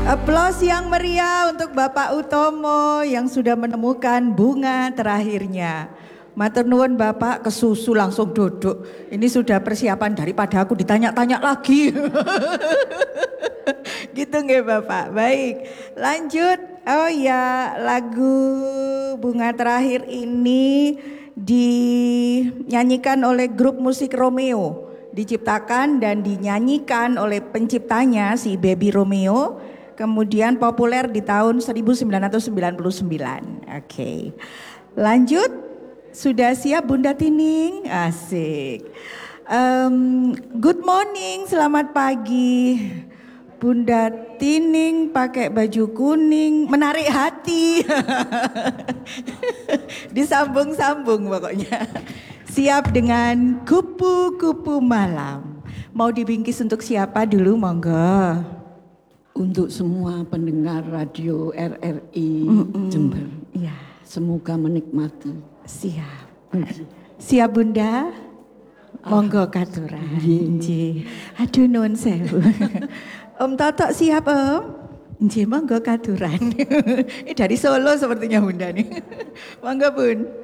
Aplaus yang meriah untuk Bapak Utomo yang sudah menemukan bunga terakhirnya. Matur nuwun Bapak, kesusu langsung duduk. Ini sudah persiapan daripada aku ditanya-tanya lagi. Gitu nggih Bapak. Baik, lanjut. Oh ya, lagu bunga terakhir ini dinyanyikan oleh grup musik Romeo. Diciptakan dan dinyanyikan oleh penciptanya si Baby Romeo. Kemudian populer di tahun 1999. Oke. Lanjut. Sudah siap Bunda Tining? Asik. Good morning, selamat pagi. Bunda Tining pakai baju kuning, menarik hati. Disambung-sambung pokoknya. Siap dengan kupu-kupu malam. Mau dibingkis untuk siapa dulu, monggo? Untuk semua pendengar radio RRI Jember. Iya. Semoga menikmati. Siap. Siap Bunda? Monggo katuran. Nggih. Aduh nuwun sewu. Om Toto siap Om? Nggih monggo katuran. Ini dari Solo sepertinya Bunda nih. Monggo Bun.